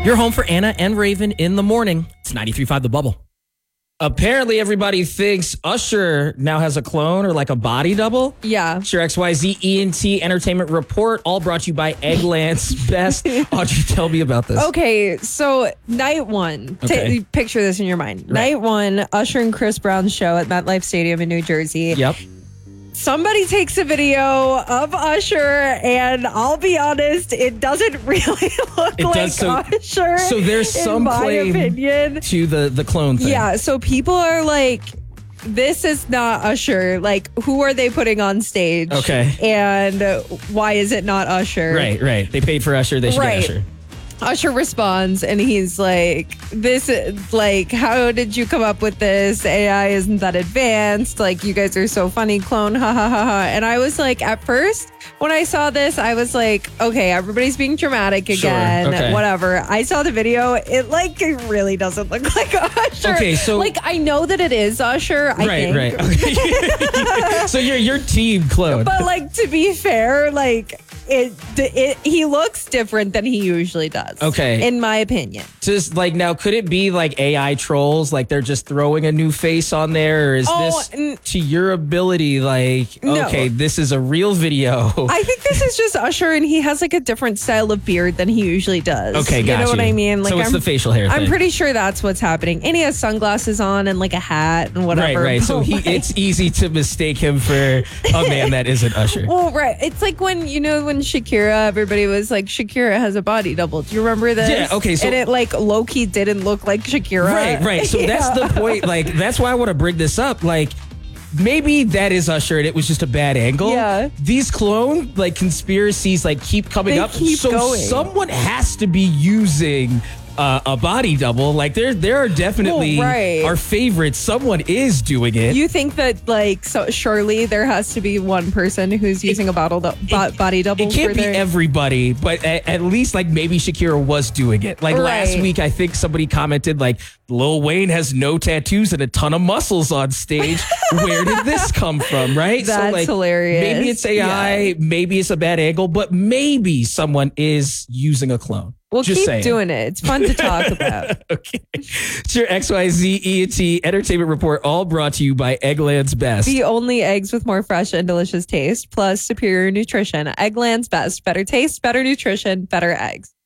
Your home for Anna and Raven in the morning. It's 93.5 The Bubble. Apparently, everybody thinks Usher now has a clone or like a body double. Yeah. Sure, XYZ ENT Entertainment Report, all brought to you by Eggland's Best. Audrey, tell me about this. Okay, so night one, Okay. picture this in your mind. Right. Night one, Usher and Chris Brown's show at MetLife Stadium in New Jersey. Yep. Somebody takes a video of Usher, and I'll be honest, it doesn't really look It like does, Usher. So there's some in my claim opinion. to the clone thing. Yeah, so people are like, this is not Usher. Like, who are they putting on stage? Okay. And why is it not Usher? Right. They paid for Usher. They should Right. get Usher. Usher responds and he's like, this is like, how did you come up with this? AI isn't that advanced. Like, you guys are so funny, clone. Ha ha ha ha. And I was like, at first, when I saw this, I was like, okay, everybody's being dramatic again. Sure, okay. Whatever. I saw the video. It really doesn't look like Usher. Okay, so- like, I know that it is Usher. I think. Right. Okay. So you're team clone. But like, to be fair, like, he looks different than he usually does. Okay. In my opinion. Just like, now, could it be like AI trolls? Like they're just throwing a new face on there? Or is this to your ability? Like, No. okay, this is a real video. I think this is just Usher, and he has like a different style of beard than he usually does. Okay, you got know what I mean? Like, so it's the facial hair I'm thing. pretty sure that's what's happening. And he has sunglasses on and like a hat and whatever. Right. So But, like, it's easy to mistake him for a man that isn't Usher. well, right. It's like when Shakira, everybody was like, Shakira has a body double. Do you remember this? Yeah, okay, so- and it like low-key didn't look like Shakira. Right. So that's the point. Like, that's why I want to bring this up. Like, maybe that is Usher and it was just a bad angle. Yeah. These clone like conspiracies like keep coming They up. keep so going. someone has to be using a body double. Like there are definitely Well, right. our favorites. Someone is doing it. You think that like, so surely there has to be one person who's using a body double. It can't for be their- everybody, but at least like maybe Shakira was doing it. Like last Right. week, I think somebody commented like Lil Wayne has no tattoos and a ton of muscles on stage. Where did this come from? Right? That's like, hilarious. Maybe it's AI, Yeah. maybe it's a bad angle, but maybe someone is using a clone. We'll Just keep saying. doing it. It's fun to talk about. Okay. It's your XYZ ENT Entertainment Report, all brought to you by Eggland's Best. The only eggs with more fresh and delicious taste, plus superior nutrition. Eggland's Best. Better taste, better nutrition, better eggs.